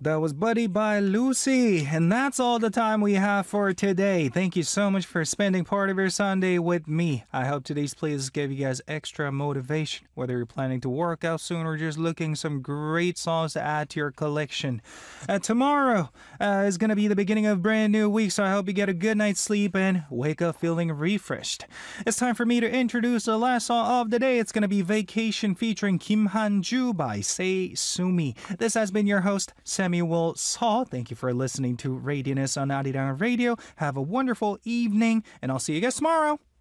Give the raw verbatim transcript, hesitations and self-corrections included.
That was Buddy by Lucy. And that's all the time we have for today. Thank you so much for spending part of your Sunday with me. I hope today's playlist gave you guys extra motivation, whether you're planning to work out soon or just looking some great songs to add to your collection. Uh, tomorrow uh, is going to be the beginning of a brand new week, so I hope you get a good night's sleep and wake up feeling refreshed. It's time for me to introduce the last song of the day. It's going to be Vacation featuring Kim Han-ju by Sei Sumi. This has been your host, Samuel Saw. Thank you for listening to Radioness on Arirang Radio. Have a wonderful evening, and I'll see you guys tomorrow.